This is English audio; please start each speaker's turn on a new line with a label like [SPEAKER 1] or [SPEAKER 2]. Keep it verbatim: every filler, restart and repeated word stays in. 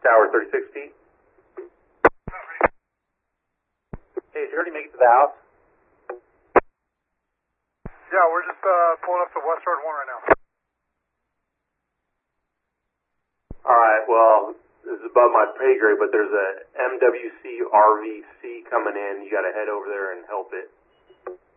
[SPEAKER 1] Tower, thirty-six feet. Hey, did you already make it to the house?
[SPEAKER 2] Yeah, we're just uh, pulling up to West Road one right now.
[SPEAKER 1] Alright, well, this is above my pay grade, but there's a M W C R V C coming in. You gotta head over there and help it.